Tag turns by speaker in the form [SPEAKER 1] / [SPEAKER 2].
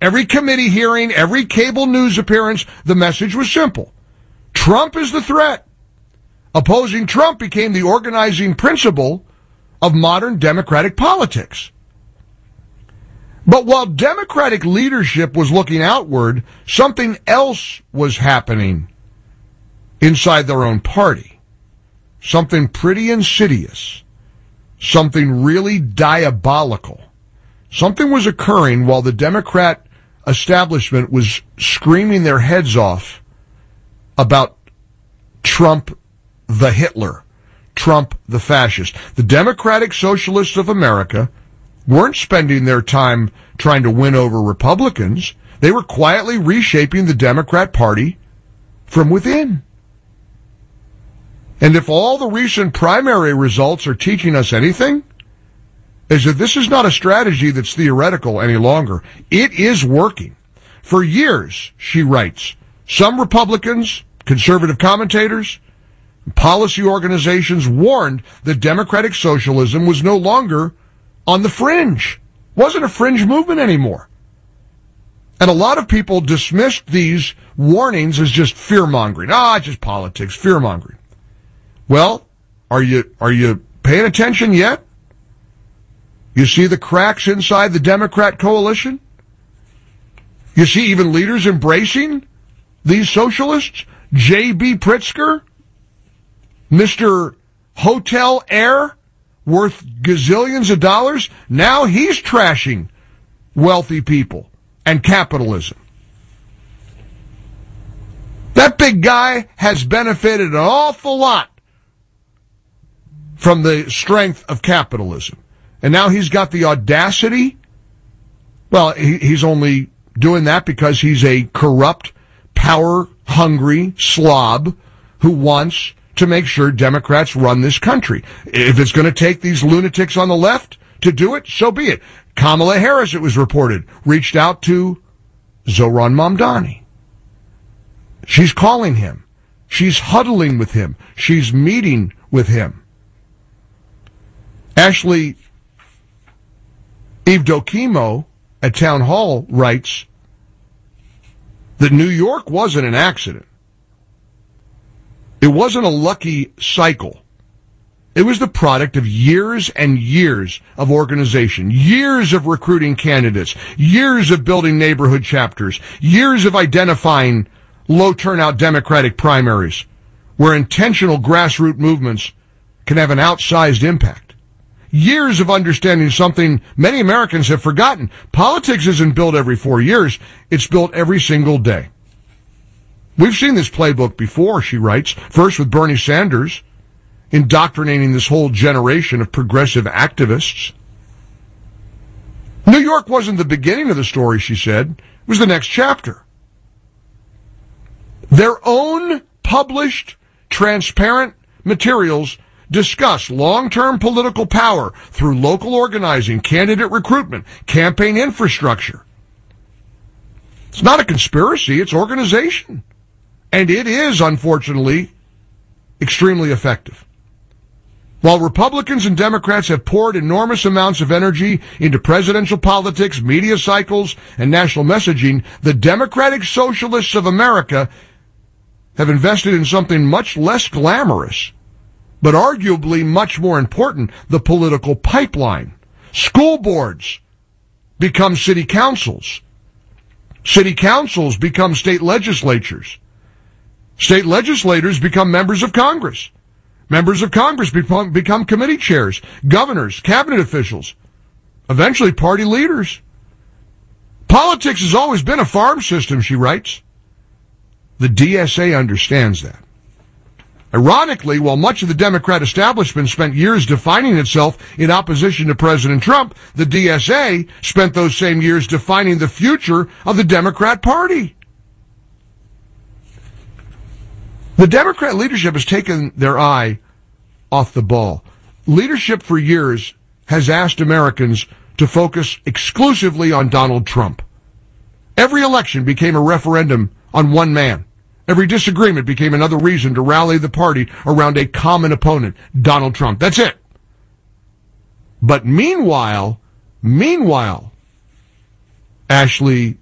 [SPEAKER 1] Every committee hearing, every cable news appearance, the message was simple. Trump is the threat. Opposing Trump became the organizing principle of modern Democratic politics. But while Democratic leadership was looking outward, something else was happening inside their own party. Something pretty insidious. Something really diabolical. Something was occurring while the Democrat establishment was screaming their heads off about Trump the Hitler, Trump the fascist. The Democratic Socialists of America weren't spending their time trying to win over Republicans. They were quietly reshaping the Democrat Party from within. And if all the recent primary results are teaching us anything, is that this is not a strategy that's theoretical any longer. It is working. For years, she writes, some Republicans, conservative commentators, policy organizations warned that democratic socialism was no longer on the fringe. Wasn't a fringe movement anymore. And a lot of people dismissed these warnings as just fear-mongering. Just politics, fear-mongering. Well, are you paying attention yet? You see the cracks inside the Democrat coalition? You see even leaders embracing these socialists? J.B. Pritzker, Mr. Hotel Heir, worth gazillions of dollars, now he's trashing wealthy people and capitalism. That big guy has benefited an awful lot from the strength of capitalism. And now he's got the audacity. Well, he's only doing that because he's a corrupt, power-hungry slob who wants to make sure Democrats run this country. If it's going to take these lunatics on the left to do it, so be it. Kamala Harris, it was reported, reached out to Zohran Mamdani. She's calling him. She's huddling with him. She's meeting with him. Ashley Evdokimo at Town Hall writes that New York wasn't an accident. It wasn't a lucky cycle. It was the product of years and years of organization, years of recruiting candidates, years of building neighborhood chapters, years of identifying low-turnout Democratic primaries, where intentional grassroots movements can have an outsized impact. Years of understanding something many Americans have forgotten. Politics isn't built every 4 years. It's built every single day. We've seen this playbook before, she writes, first with Bernie Sanders, indoctrinating this whole generation of progressive activists. New York wasn't the beginning of the story, she said. It was the next chapter. Their own published, transparent materials discuss long-term political power through local organizing, candidate recruitment, campaign infrastructure. It's not a conspiracy, it's organization. And it is, unfortunately, extremely effective. While Republicans and Democrats have poured enormous amounts of energy into presidential politics, media cycles, and national messaging, the Democratic Socialists of America have invested in something much less glamorous, but arguably much more important, the political pipeline. School boards become city councils. City councils become state legislatures. State legislators become members of Congress. Members of Congress become committee chairs, governors, cabinet officials, eventually party leaders. Politics has always been a farm system, she writes. The DSA understands that. Ironically, while much of the Democrat establishment spent years defining itself in opposition to President Trump, the DSA spent those same years defining the future of the Democrat Party. The Democrat leadership has taken their eye off the ball. Leadership for years has asked Americans to focus exclusively on Donald Trump. Every election became a referendum on one man. Every disagreement became another reason to rally the party around a common opponent, Donald Trump. That's it. But meanwhile, Ashley